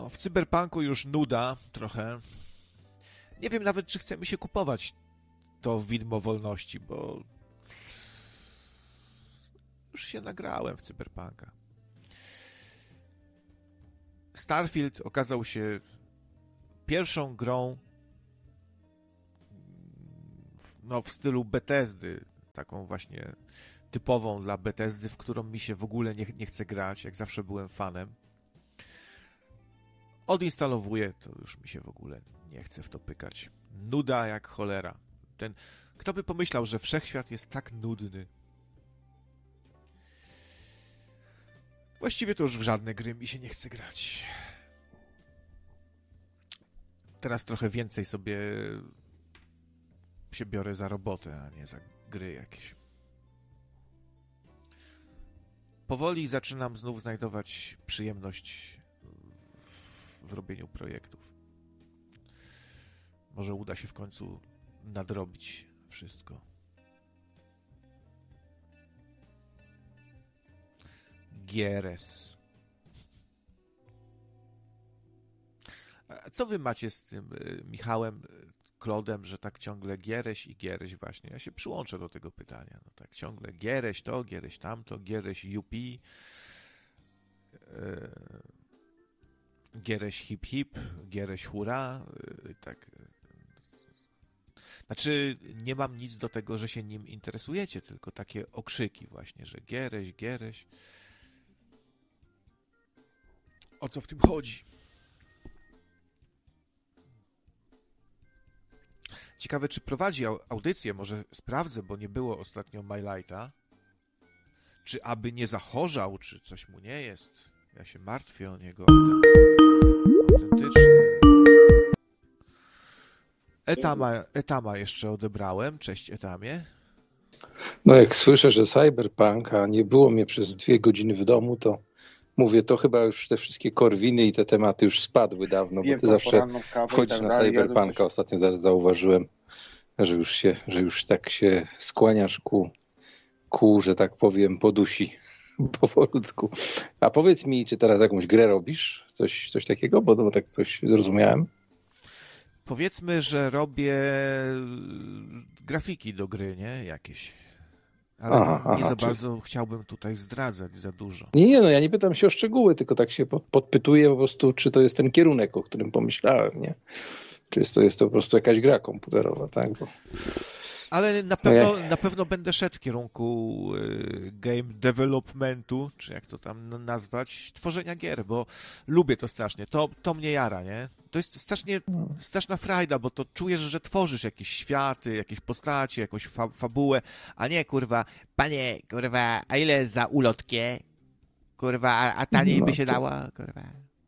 w Cyberpunku już nuda trochę. Nie wiem nawet, czy chce mi się kupować to widmo wolności, bo już się nagrałem w Cyberpunka. Starfield okazał się pierwszą grą w stylu Bethesdy, taką właśnie typową dla Bethesdy, w którą mi się w ogóle nie chce grać, jak zawsze byłem fanem. Odinstalowuję, to już mi się w ogóle nie chce w to pykać. Nuda jak cholera. Kto by pomyślał, że wszechświat jest tak nudny? Właściwie to już w żadne gry mi się nie chce grać. Teraz trochę więcej sobie się biorę za robotę, a nie za gry jakieś. Powoli zaczynam znów znajdować przyjemność w robieniu projektów. Może uda się w końcu nadrobić wszystko. Gieres. A co wy macie z tym Michałem, Klodem, że tak ciągle Giereś i Giereś właśnie? Ja się przyłączę do tego pytania. No tak ciągle Giereś to, Giereś tamto, Giereś Jupi, Giereś hip hip, Giereś hura, tak. Znaczy, nie mam nic do tego, że się nim interesujecie, tylko takie okrzyki właśnie, że Giereś, Giereś. O co w tym chodzi? Ciekawe, czy prowadzi audycję, może sprawdzę, bo nie było ostatnio My Lighta. Czy aby nie zachorzał, czy coś mu nie jest. Ja się martwię o niego autentycznie. Etama jeszcze odebrałem. Cześć, Etamie. No jak słyszę, że Cyberpunk, a nie było mnie przez 2 godziny w domu, to mówię, to chyba już te wszystkie korwiny i te tematy już spadły dawno, bo ty zawsze wchodzisz na Cyberpunka. Ostatnio zauważyłem, że już tak się skłaniasz ku, że tak powiem, podusi powolutku. A powiedz mi, czy teraz jakąś grę robisz? Coś takiego? Bo tak coś zrozumiałem. Powiedzmy, że robię grafiki do gry, nie? Jakieś. Ale nie za bardzo chciałbym tutaj zdradzać za dużo. Nie, no ja nie pytam się o szczegóły, tylko tak się podpytuję po prostu, czy to jest ten kierunek, o którym pomyślałem, nie? Czy jest to po prostu jakaś gra komputerowa, tak? Ale na pewno będę szedł w kierunku game developmentu, czy jak to tam nazwać, tworzenia gier, bo lubię to strasznie. To mnie jara, nie? To jest straszna frajda, bo to czujesz, że tworzysz jakieś światy, jakieś postacie, jakąś fabułę, a nie, kurwa, panie, kurwa, a ile za ulotkę? Kurwa, a taniej by się dała, kurwa.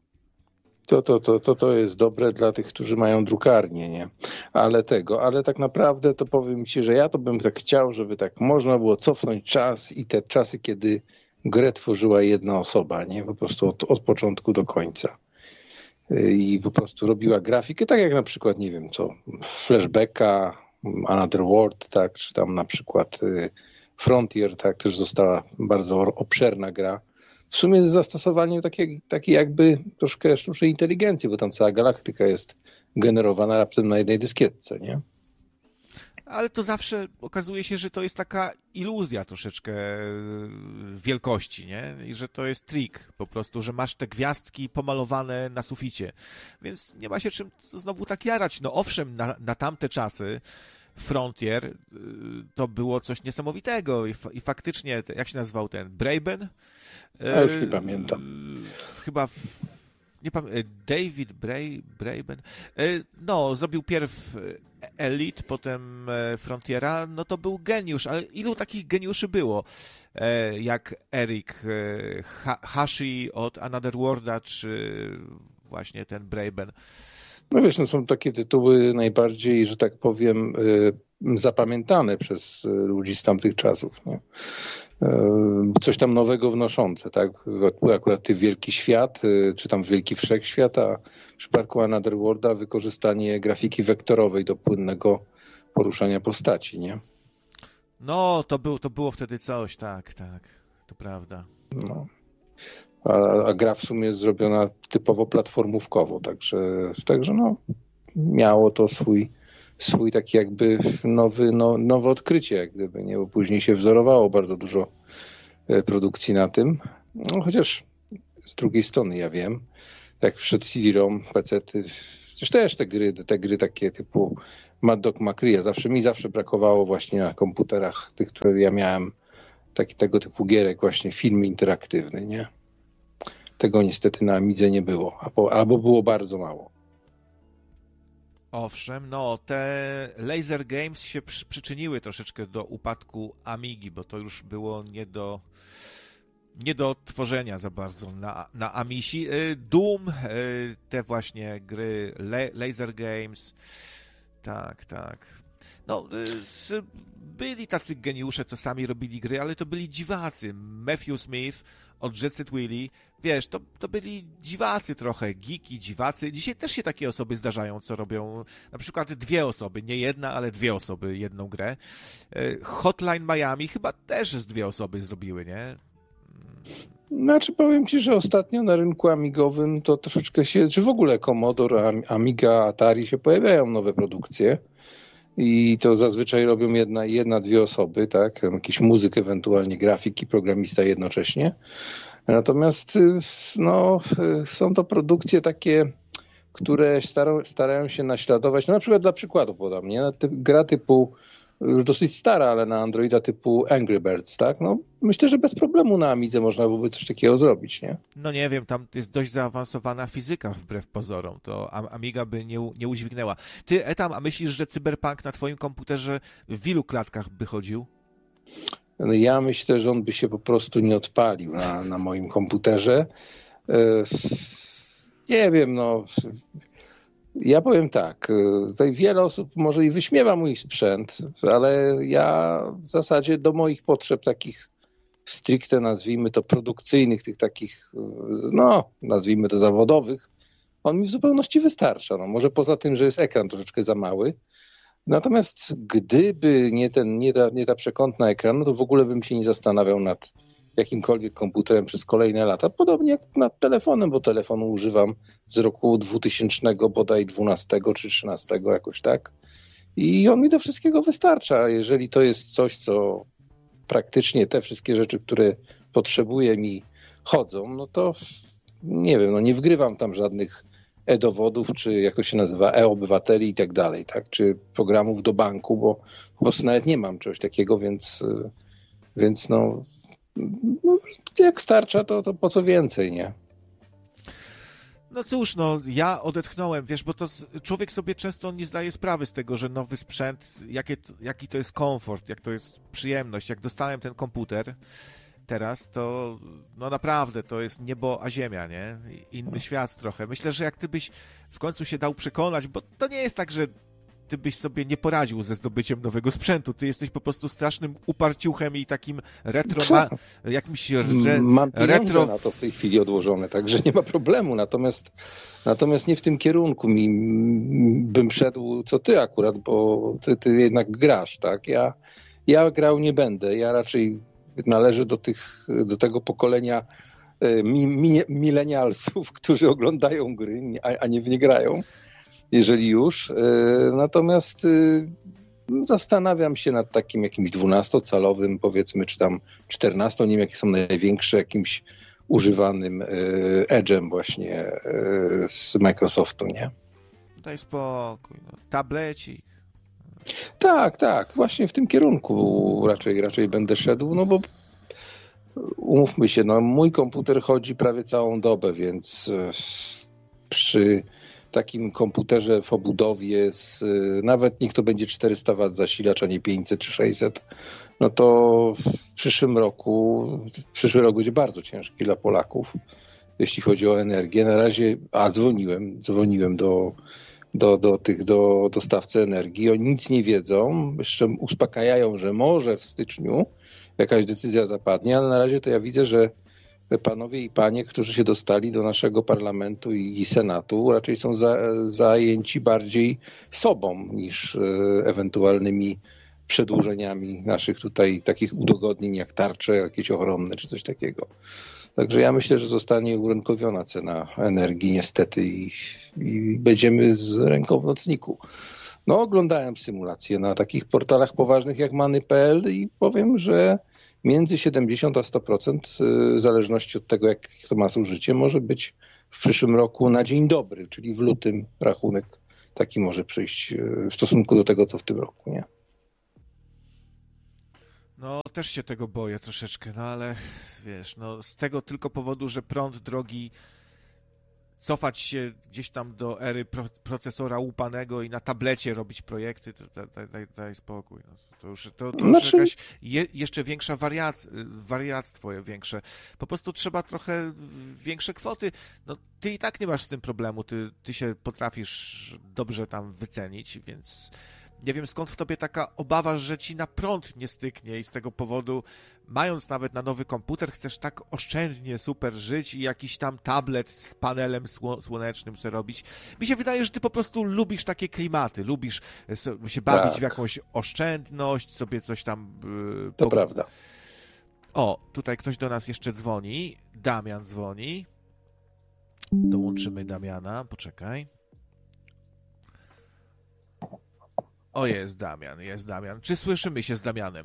To jest dobre dla tych, którzy mają drukarnię, nie? Ale tak naprawdę to powiem ci, że ja to bym tak chciał, żeby tak można było cofnąć czas i te czasy, kiedy grę tworzyła jedna osoba, nie? Po prostu od początku do końca. I po prostu robiła grafikę, tak jak na przykład, nie wiem co, Flashbacka, Another World, tak? Czy tam na przykład Frontier, tak? Też została bardzo obszerna gra. W sumie z zastosowaniem takiej jakby troszkę sztucznej inteligencji, bo tam cała galaktyka jest generowana raptem na jednej dyskietce, nie? Ale to zawsze okazuje się, że to jest taka iluzja troszeczkę wielkości, nie? I że to jest trik po prostu, że masz te gwiazdki pomalowane na suficie. Więc nie ma się czym znowu tak jarać. No owszem, na tamte czasy Frontier to było coś niesamowitego i faktycznie, jak się nazywał ten? Braben? Ja już nie pamiętam. Chyba David Braben. No, zrobił pierw Elite, potem Frontiera. No to był geniusz, ale ilu takich geniuszy było? Jak Eric Hashi od Another Worlda, czy właśnie ten Braben. No wiesz, no są takie tytuły najbardziej, że tak powiem, zapamiętane przez ludzi z tamtych czasów, nie? Coś tam nowego wnoszące, tak? Akurat ty Wielki Świat, czy tam Wielki Wszechświat, a w przypadku Another Worlda wykorzystanie grafiki wektorowej do płynnego poruszania postaci, nie? No, to było wtedy coś, tak, to prawda. a gra w sumie jest zrobiona typowo platformówkowo, także no, miało to swój taki jakby nowe odkrycie, jak gdyby, nie? Bo później się wzorowało bardzo dużo produkcji na tym. No, chociaż z drugiej strony ja wiem, jak przed CD-ROM, PC-ty, przecież też te gry takie typu Mad Dog Macria, zawsze brakowało właśnie na komputerach tych, które ja miałem, tego typu gierek, właśnie film interaktywny, nie? Tego niestety na Amidze nie było, albo było bardzo mało. Owszem, no te Laser Games się przyczyniły troszeczkę do upadku Amigi, bo to już było nie do tworzenia za bardzo na Amisi. Doom, te właśnie gry, Laser Games, tak. No, byli tacy geniusze, co sami robili gry, ale to byli dziwacy. Matthew Smith od Jet Set Willy, wiesz, to byli dziwacy trochę, geeki, dziwacy. Dzisiaj też się takie osoby zdarzają, co robią na przykład 2 osoby, nie jedna, ale 2 osoby jedną grę. Hotline Miami chyba też z 2 osoby zrobiły, nie? Znaczy powiem ci, że ostatnio na rynku amigowym to troszeczkę czy w ogóle Commodore, Amiga, Atari się pojawiają nowe produkcje i to zazwyczaj robią jedna, 2 osoby, tak? Jakiś muzyk, ewentualnie grafik i programista jednocześnie. Natomiast no, są to produkcje takie, które starają się naśladować, no na przykład dla przykładu podam, nie? Gra typu już dosyć stara, ale na Androida typu Angry Birds, tak? No myślę, że bez problemu na Amidze można byłoby coś takiego zrobić, nie? No nie wiem, tam jest dość zaawansowana fizyka wbrew pozorom, to Amiga by nie udźwignęła. Ty, Etam, a myślisz, że Cyberpunk na twoim komputerze w ilu klatkach by chodził? No ja myślę, że on by się po prostu nie odpalił na moim komputerze. Nie wiem, no... Ja powiem tak, tutaj wiele osób może i wyśmiewa mój sprzęt, ale ja w zasadzie do moich potrzeb takich stricte, nazwijmy to produkcyjnych, tych takich, no nazwijmy to zawodowych, on mi w zupełności wystarcza. No, może poza tym, że jest ekran troszeczkę za mały. Natomiast gdyby nie ta przekątna ekran, no to w ogóle bym się nie zastanawiał nad jakimkolwiek komputerem przez kolejne lata. Podobnie jak nad telefonem, bo telefonu używam z roku 2000 bodaj 12 czy 13 jakoś tak. I on mi do wszystkiego wystarcza. Jeżeli to jest coś, co praktycznie te wszystkie rzeczy, które potrzebuję mi chodzą, no to nie wiem, no nie wgrywam tam żadnych e-dowodów, czy jak to się nazywa, e-obywateli i tak dalej, tak? Czy programów do banku, bo po prostu nawet nie mam czegoś takiego, więc no jak starcza, to po co więcej, nie? No cóż, no ja odetchnąłem, wiesz, bo to człowiek sobie często nie zdaje sprawy z tego, że nowy sprzęt, jaki to jest komfort, jak to jest przyjemność. Jak dostałem ten komputer teraz, to no naprawdę to jest niebo a ziemia, nie? Inny świat trochę. Myślę, że jak ty byś w końcu się dał przekonać, bo to nie jest tak, że ty byś sobie nie poradził ze zdobyciem nowego sprzętu. Ty jesteś po prostu strasznym uparciuchem i takim jakimś Mam pieniądze na to w tej chwili odłożone, także nie ma problemu. Natomiast nie w tym kierunku bym szedł, co ty akurat, bo ty jednak grasz, tak? Ja grał nie będę. Ja raczej należę do tego pokolenia milenialsów, którzy oglądają gry, a nie w nie grają. Jeżeli już. Natomiast zastanawiam się nad takim jakimś 12-calowym, powiedzmy, czy tam 14, nie wiem, jakie są największe, jakimś używanym Edge'em właśnie z Microsoftu, nie? Daj spokój. No. Tablecik. Tak. Właśnie w tym kierunku raczej będę szedł, no bo umówmy się, no mój komputer chodzi prawie całą dobę, więc przy takim komputerze w obudowie nawet niech to będzie 400 W zasilacz, a nie 500 czy 600, no to przyszły rok będzie bardzo ciężki dla Polaków, jeśli chodzi o energię. Na razie, dzwoniłem do dostawcy energii, oni nic nie wiedzą, jeszcze uspokajają, że może w styczniu jakaś decyzja zapadnie, ale na razie to ja widzę, że panowie i panie, którzy się dostali do naszego parlamentu i senatu, raczej są zajęci bardziej sobą niż ewentualnymi przedłużeniami naszych tutaj takich udogodnień jak tarcze, jakieś ochronne czy coś takiego. Także ja myślę, że zostanie urynkowiona cena energii niestety i będziemy z ręką w nocniku. No, oglądałem symulacje na takich portalach poważnych jak Many.pl i powiem, że między 70 a 100% w zależności od tego, jak to ma zużycie, może być w przyszłym roku na dzień dobry, czyli w lutym rachunek taki może przyjść w stosunku do tego, co w tym roku, nie? No, też się tego boję troszeczkę, no ale wiesz, no z tego tylko powodu, że prąd drogi, cofać się gdzieś tam do ery procesora łupanego i na tablecie robić projekty, to daj spokój. No, to już jakaś jeszcze większa wariactwo większe. Po prostu trzeba trochę większe kwoty. No, ty i tak nie masz z tym problemu, ty się potrafisz dobrze tam wycenić, więc nie wiem, skąd w tobie taka obawa, że ci na prąd nie styknie i z tego powodu, mając nawet na nowy komputer, chcesz tak oszczędnie super żyć i jakiś tam tablet z panelem słonecznym sobie robić. Mi się wydaje, że ty po prostu lubisz takie klimaty, lubisz się bawić w jakąś oszczędność, sobie coś tam... To prawda. O, tutaj ktoś do nas jeszcze dzwoni. Damian dzwoni. Dołączymy Damiana, poczekaj. O, jest Damian. Czy słyszymy się z Damianem?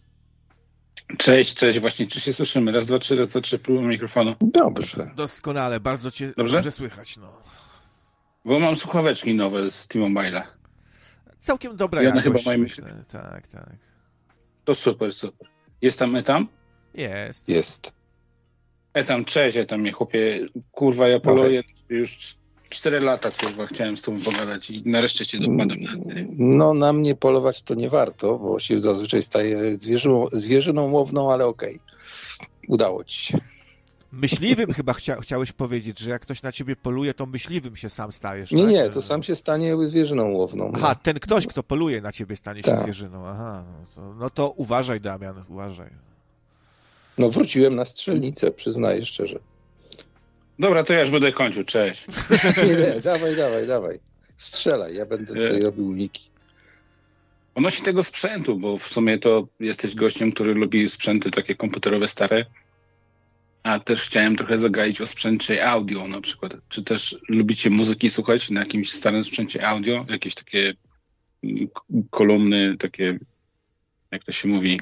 Cześć, właśnie, czy się słyszymy? Raz, dwa, trzy, próbuję mikrofonu. Dobrze. Doskonale, bardzo cię dobrze słychać, no. Bo mam słuchaweczki nowe z T-Mobile'a. Całkiem dobra jakość, chyba moim... myślę. Tak. To super. Jest tam Etam? Jest. Etam, cześć, mnie chłopie. Kurwa, ja poluję już 4 lata, kurwa, chciałem z tobą pogadać i nareszcie cię dopadam. No, na mnie polować to nie warto, bo się zazwyczaj staje zwierzyną łowną, ale okej. Udało ci się. Myśliwym chyba chciałeś powiedzieć, że jak ktoś na ciebie poluje, to myśliwym się sam stajesz. Nie, tak? to sam się stanie zwierzyną łowną. Aha, ten ktoś, kto poluje na ciebie, stanie się zwierzyną. Aha, no to uważaj, Damian, uważaj. No, wróciłem na strzelnicę, przyznaję szczerze. Dobra, to ja już będę kończył, cześć. Nie, dawaj. Strzelaj, ja będę tutaj robił uniki. Odnośnie tego sprzętu, bo w sumie to jesteś gościem, który lubi sprzęty takie komputerowe, stare, a też chciałem trochę zagaić o sprzęcie audio na przykład. Czy też lubicie muzyki słuchać na jakimś starym sprzęcie audio? Jakieś takie kolumny, takie, jak to się mówi?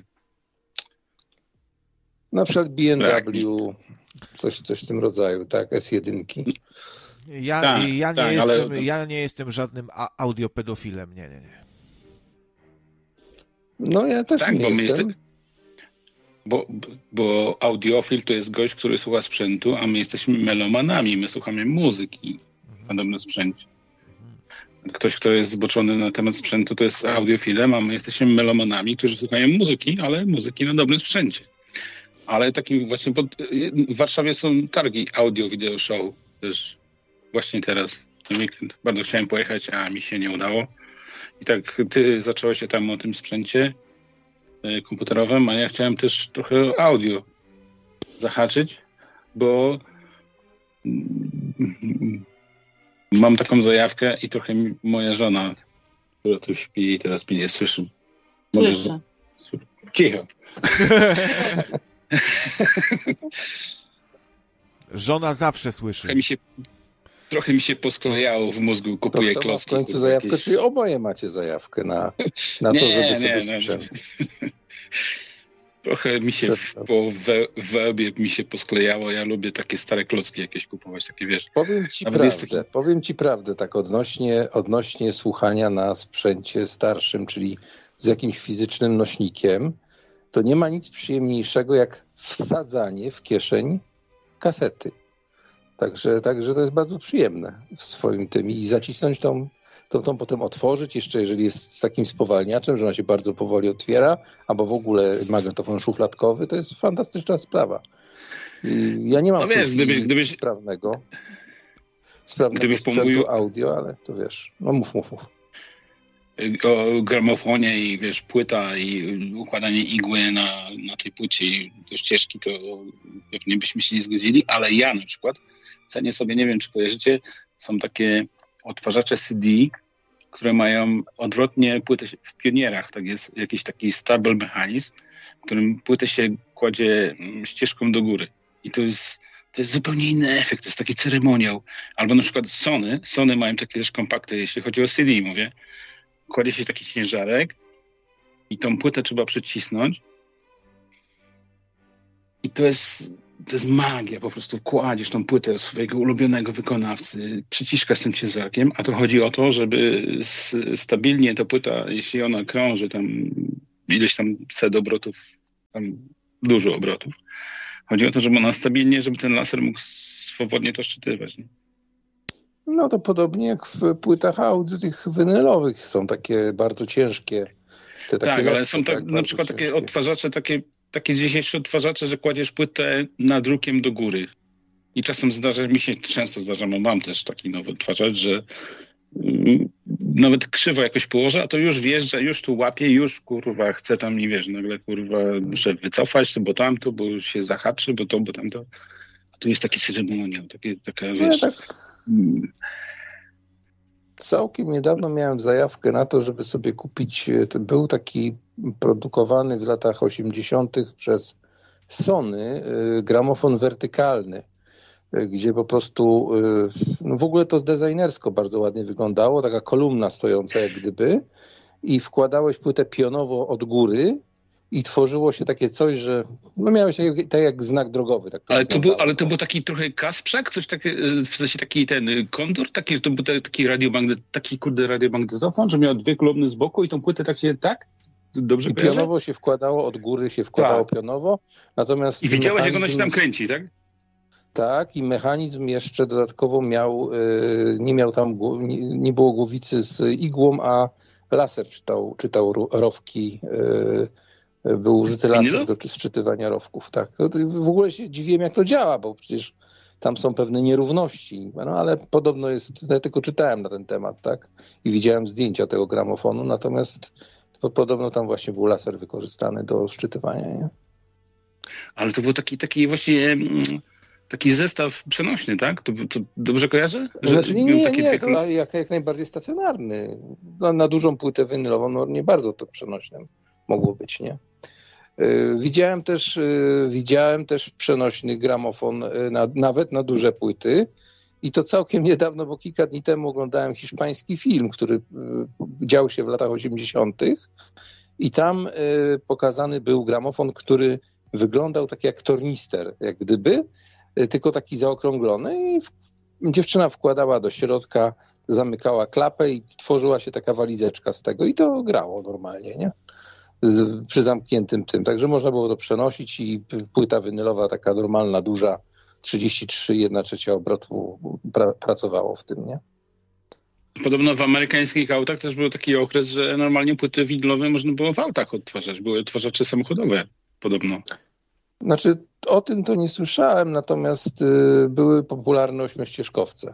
Na przykład BMW, coś w tym rodzaju, tak, S1. Ja nie jestem żadnym audiopedofilem, nie. No ja też nie jestem. Bo audiofil to jest gość, który słucha sprzętu, a my jesteśmy melomanami, my słuchamy muzyki na danym sprzęcie. Ktoś, kto jest zboczony na temat sprzętu, to jest audiofilem, a my jesteśmy melomanami, którzy słuchają muzyki, ale muzyki na dobrym sprzęcie. Ale takim właśnie, w Warszawie są targi audio video show też właśnie teraz, w ten weekend. Bardzo chciałem pojechać, a mi się nie udało. I tak ty zacząłeś się tam o tym sprzęcie komputerowym, a ja chciałem też trochę audio zahaczyć, bo mam taką zajawkę i trochę moja żona, która tu śpi i teraz mnie nie słyszy. Słyszę. Cicho. Żona zawsze słyszy. Trochę mi się posklejało w mózgu, kupuję klocki. W końcu zajawkę, jakieś... czyli oboje macie zajawkę na to, żeby sobie sprzęt. Trochę mi się po wełbie mi się posklejało. Ja lubię takie stare klocki jakieś kupować, takie wiesz. Powiem ci prawdę, tak odnośnie słuchania na sprzęcie starszym, czyli z jakimś fizycznym nośnikiem, to nie ma nic przyjemniejszego jak wsadzanie w kieszeń kasety. Także to jest bardzo przyjemne w swoim tym i zacisnąć tą potem otworzyć, jeszcze jeżeli jest z takim spowalniaczem, że ona się bardzo powoli otwiera, albo w ogóle magnetofon szufladkowy, to jest fantastyczna sprawa. I ja nie mam sprawnego sprzętu audio, ale to wiesz, no mów. O gramofonie i wiesz, płyta i układanie igły na tej płycie do ścieżki, to pewnie byśmy się nie zgodzili, ale ja na przykład cenię sobie, nie wiem czy kojarzycie, są takie odtwarzacze CD, które mają odwrotnie płytę w pionierach. Tak jest jakiś taki stable mechanizm, w którym płytę się kładzie ścieżką do góry. I to jest zupełnie inny efekt, to jest taki ceremoniał. Albo na przykład Sony mają takie też kompakty, jeśli chodzi o CD, mówię. Kładzie się taki ciężarek i tą płytę trzeba przycisnąć. I to jest magia, po prostu kładziesz tą płytę swojego ulubionego wykonawcy, przyciskasz tym ciężarkiem, a to chodzi o to, żeby stabilnie ta płyta, jeśli ona krąży tam ileś tam set obrotów, tam dużo obrotów, chodzi o to, żeby ona stabilnie, żeby ten laser mógł swobodnie to szczytywać. Nie? No to podobnie jak w płytach audio tych winylowych są takie bardzo ciężkie. Tak, ale są na przykład takie odtwarzacze, takie dzisiejsze odtwarzacze, że kładziesz płytę nadrukiem do góry. I czasem często zdarza, mam też taki nowy odtwarzacz, że nawet krzywo jakoś położę, a to już wjeżdża, już tu łapie, już kurwa chce tam i wiesz, nagle kurwa muszę wycofać to, bo tamto, bo już się zahaczy, bo to, bo tamto. A tu jest taki ceremoniał, taka wiesz... No, tak. Całkiem niedawno miałem zajawkę na to, żeby sobie kupić, był taki produkowany w latach 80. przez Sony gramofon wertykalny, gdzie po prostu, no w ogóle to designersko bardzo ładnie wyglądało, taka kolumna stojąca jak gdyby i wkładałeś płytę pionowo od góry i tworzyło się takie coś, że no miałeś tak jak znak drogowy. Tak ale to był taki trochę Kasprzak, coś takie, w sensie taki ten kontur, taki, że to był taki radiomagnetofon, że miał dwie kolumny z boku i tą płytę tak? Dobrze i pionowo się wkładało, od góry się wkładało pionowo, natomiast... I widziałeś, jak ono się tam kręci, tak? Tak, i mechanizm jeszcze dodatkowo nie było głowicy z igłą, a laser czytał rowki, był użyty laser do sczytywania rowków. Tak. W ogóle się dziwiłem, jak to działa, bo przecież tam są pewne nierówności, no ale podobno jest, ja tylko czytałem na ten temat, tak, i widziałem zdjęcia tego gramofonu, natomiast podobno tam właśnie był laser wykorzystany do szczytywania, nie? Ale to był taki właśnie... Taki zestaw przenośny, tak? To dobrze kojarzę? Znaczy nie, to jak najbardziej stacjonarny. No, na dużą płytę winylową no nie bardzo to przenośnym mogło być, nie? Widziałem też przenośny gramofon nawet na duże płyty i to całkiem niedawno, bo kilka dni temu oglądałem hiszpański film, który dział się w latach 80. i tam pokazany był gramofon, który wyglądał tak jak tornister, jak gdyby, tylko taki zaokrąglony i dziewczyna wkładała do środka, zamykała klapę i tworzyła się taka walizeczka z tego i to grało normalnie, nie? Przy zamkniętym tym. Także można było to przenosić i płyta winylowa taka normalna, duża, 33, 1/3 obrotu pracowało w tym, nie? Podobno w amerykańskich autach też był taki okres, że normalnie płyty winylowe można było w autach odtwarzać. Były odtwarzacze samochodowe podobno. Znaczy, o tym to nie słyszałem, natomiast były popularne ośmiościeżkowce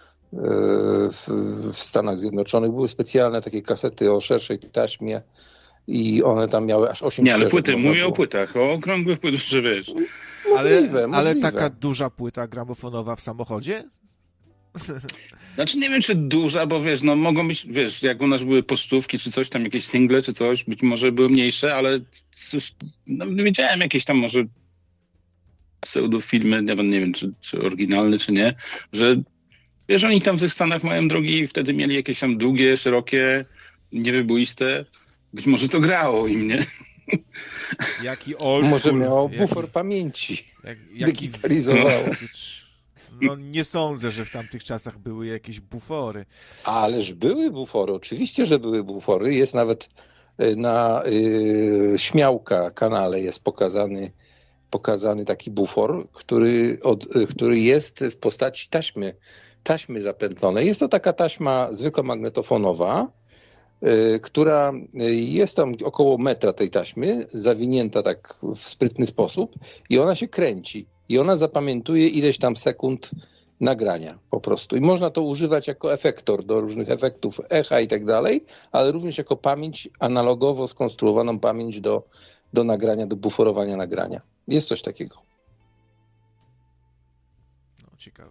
w Stanach Zjednoczonych. Były specjalne takie kasety o szerszej taśmie i one tam miały aż 8 Nie, ale płyty, mówię o płytach, o okrągłych płytach, że wiesz. Ale taka duża płyta gramofonowa w samochodzie? Znaczy nie wiem, czy duża, bo wiesz, no mogą być, wiesz, jak u nas były pocztówki, czy coś tam, jakieś single, czy coś, być może były mniejsze, ale cóż, no, wiedziałem jakieś tam może pseudofilmy, nie wiem, czy oryginalne, czy nie, że wiesz, oni tam w tych Stanach mają drogi i wtedy mieli jakieś tam długie, szerokie, niewyboiste, być może to grało im, nie? Jaki old Może school, miało bufor pamięci, digitalizowało. No nie sądzę, że w tamtych czasach były jakieś bufory. Ależ były bufory, oczywiście, że były bufory. Jest nawet na Śmiałka kanale jest pokazany taki bufor, który jest w postaci taśmy zapętlonej. Jest to taka taśma zwykła magnetofonowa, która jest tam około metra tej taśmy, zawinięta tak w sprytny sposób i ona się kręci. I ona zapamiętuje ileś tam sekund nagrania po prostu. I można to używać jako efektor do różnych efektów echa i tak dalej, ale również jako pamięć analogowo skonstruowaną pamięć do nagrania, do buforowania nagrania. Jest coś takiego. No, ciekawe.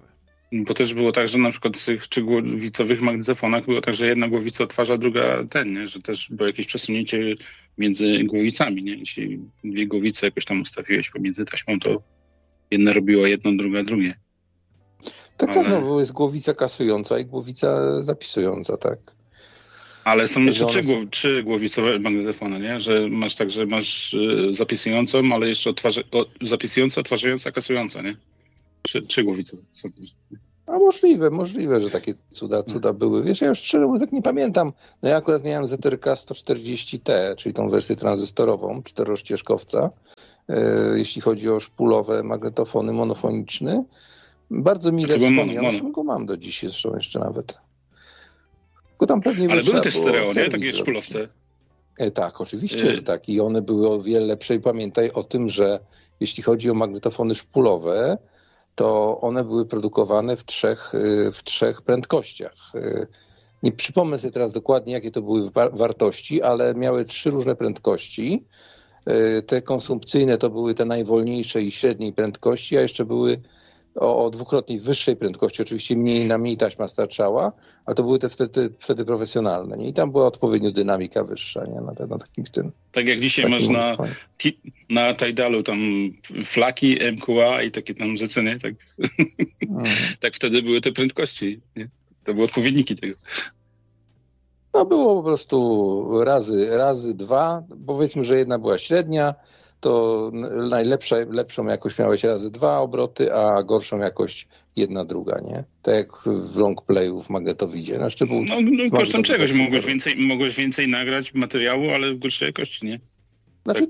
Bo też było tak, że na przykład w tych trzygłowicowych magnetofonach było tak, że jedna głowica odtwarza, druga nie? Że też było jakieś przesunięcie między głowicami, nie? Jeśli dwie głowice jakoś tam ustawiłeś pomiędzy taśmą, to jedna robiła jedno, druga drugie. Tak, bo jest głowica kasująca i głowica zapisująca, tak. Ale są jeszcze trzygłowicowe magnetofony, nie? Że masz tak, że masz zapisującą, ale jeszcze zapisująca, odtwarzająca, kasująca, nie? Trzygłowicowe są też. A możliwe, że takie cuda były. Wiesz, ja już szczerze mówiąc, nie pamiętam. No ja akurat miałem ZRK 140T, czyli tą wersję tranzystorową, czterościeżkowca, jeśli chodzi o szpulowe magnetofony monofoniczne. Bardzo mile wspomniałem, go mam do dziś zresztą jeszcze nawet. Tylko tam pewnie ale były też stereo, nie? Takie szpulowce. Tak, oczywiście, że tak. I one były o wiele lepsze. I pamiętaj o tym, że jeśli chodzi o magnetofony szpulowe, to one były produkowane w trzech prędkościach. Nie przypomnę sobie teraz dokładnie, jakie to były wartości, ale miały 3 różne prędkości. Te konsumpcyjne to były te najwolniejsze i średniej prędkości, a jeszcze były o dwukrotnie wyższej prędkości. Oczywiście na mniej taśma starczała, a to były te wtedy profesjonalne. Nie? I tam była odpowiednio dynamika wyższa, nie? Na takim tym. Tak jak dzisiaj masz na Tidalu tam flaki, MQA i takie tam rzeczy, nie? Tak, tak wtedy były te prędkości. Nie? To były odpowiedniki tego. No było po prostu razy 2. Powiedzmy, że jedna była średnia, to lepszą jakość miałeś razy 2 obroty, a gorszą jakość 1/2, nie? Tak jak w longplayu w magnetowidzie. Kosztem czegoś mogłeś więcej nagrać materiału, ale w gorszej jakości, nie? Znaczy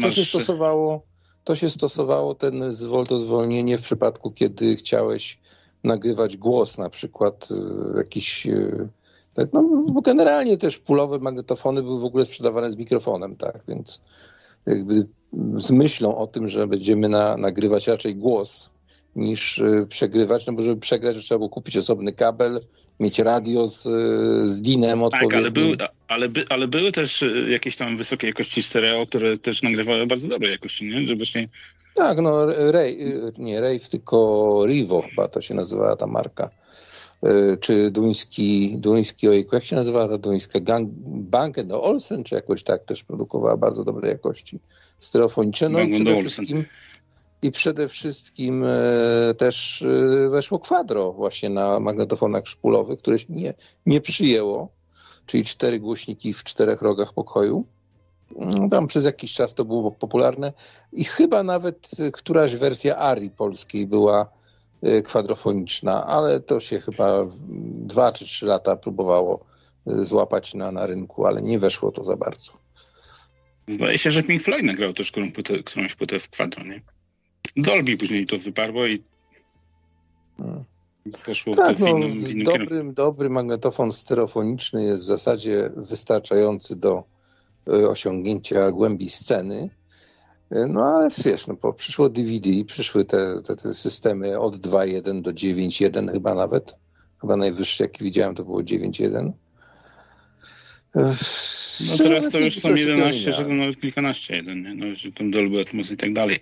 to się stosowało to zwolnienie w przypadku, kiedy chciałeś nagrywać głos, na przykład jakiś... bo generalnie też pulowe magnetofony były w ogóle sprzedawane z mikrofonem, tak, więc jakby z myślą o tym, że będziemy nagrywać raczej głos niż przegrywać, no bo żeby przegrać, trzeba było kupić osobny kabel, mieć radio z DIN-em odpowiednim. Tak, ale były też jakieś tam wysokiej jakości stereo, które też nagrywały bardzo dobrej jakości, nie? Żeby się... Tak, no Rave, tylko Rivo chyba to się nazywała ta marka. Czy duński, ojejku, jak się nazywała ta duńska? Bang & Olufsen, czy jakoś tak też produkowała bardzo dobrej jakości stereofoniczne. No i przede wszystkim też weszło Quadro właśnie na magnetofonach szpulowych, które się nie przyjęło, czyli 4 głośniki w 4 rogach pokoju. Tam przez jakiś czas to było popularne i chyba nawet któraś wersja Ari polskiej była kwadrofoniczna, ale to się chyba 2 czy 3 lata próbowało złapać na rynku, ale nie weszło to za bardzo. Zdaje się, że Pink Floyd nagrał też którąś płytę w kwadro, nie? Dolby później to wyparło i poszło tak, w innym kierunku. Dobry magnetofon stereofoniczny jest w zasadzie wystarczający do osiągnięcia głębi sceny. No ale wiesz, przyszło DVD, przyszły te systemy od 2.1 do 9.1 chyba nawet. Chyba najwyższy jaki widziałem to było 9.1. No teraz to już są 11, że to nawet kilkanaście jeden, nie? No, że ten Dolby Atmos i tak dalej.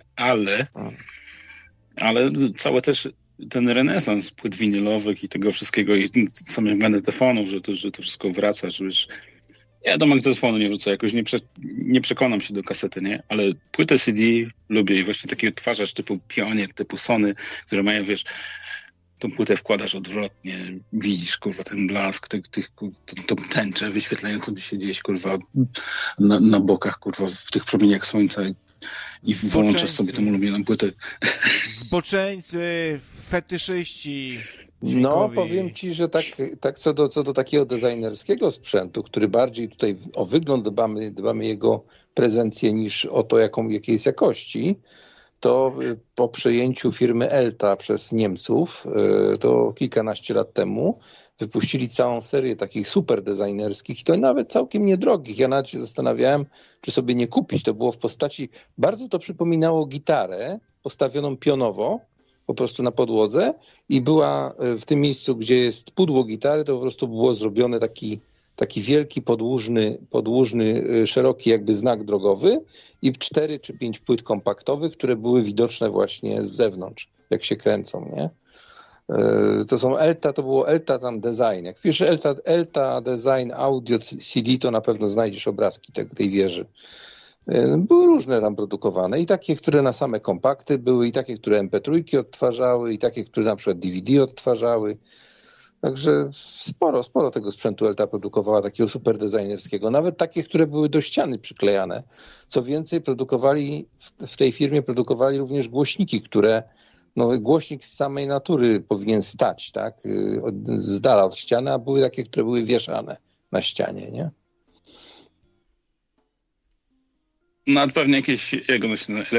Ale cały też ten renesans płyt winylowych i tego wszystkiego i samych magnetofonów, że to wszystko wraca, że już... Ja do magnetofonu nie wrócę, jakoś nie przekonam się do kasety, nie? Ale płytę CD lubię i właśnie taki odtwarzacz typu Pionier, typu Sony, które mają, wiesz, tą płytę wkładasz odwrotnie, widzisz, kurwa, ten blask, tą tęczę wyświetlającą się gdzieś, kurwa, na bokach, kurwa, w tych promieniach słońca i włączasz sobie tę ulubioną płytę. Zboczeńcy, fetyszyści dźwiękowi. No, powiem ci, że tak co do takiego designerskiego sprzętu, który bardziej tutaj o wygląd dbamy jego prezencję niż o to, jakiej jest jakości, to po przejęciu firmy Elta przez Niemców, to kilkanaście lat temu, wypuścili całą serię takich super designerskich i to nawet całkiem niedrogich. Ja nawet się zastanawiałem, czy sobie nie kupić. To było w postaci, bardzo to przypominało gitarę postawioną pionowo, po prostu na podłodze i była w tym miejscu, gdzie jest pudło gitary, to po prostu było zrobione taki wielki, podłużny, szeroki jakby znak drogowy i 4 czy 5 płyt kompaktowych, które były widoczne właśnie z zewnątrz, jak się kręcą, nie? To są Elta, to było Elta tam Design. Jak wpiszesz Elta Design Audio CD, to na pewno znajdziesz obrazki tej wieży. Były różne tam produkowane i takie, które na same kompakty były, i takie, które MP3 odtwarzały, i takie, które na przykład DVD odtwarzały. Także sporo tego sprzętu Elta produkowała, takiego super designerskiego. Nawet takie, które były do ściany przyklejane. Co więcej, w tej firmie produkowali również głośniki, które głośnik z samej natury powinien stać, tak? Z dala od ściany, a były takie, które były wieszane na ścianie, nie? No, pewnie jakieś, jak one się